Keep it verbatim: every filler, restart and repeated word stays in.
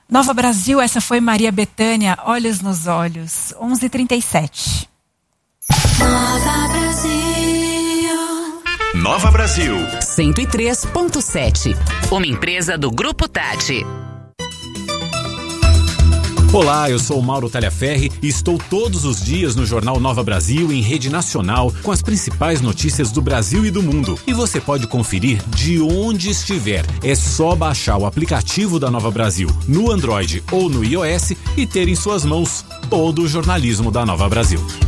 Nova Brasil, essa foi Maria Bethânia, Olhos nos Olhos, onze e trinta e sete. Nova Brasil. Nova Brasil. cento e três ponto sete. Uma empresa do Grupo Tati. Olá, eu sou o Mauro Talhaferri e estou todos os dias no Jornal Nova Brasil em rede nacional com as principais notícias do Brasil e do mundo. E você pode conferir de onde estiver. É só baixar o aplicativo da Nova Brasil no Android ou no iOS e ter em suas mãos todo o jornalismo da Nova Brasil.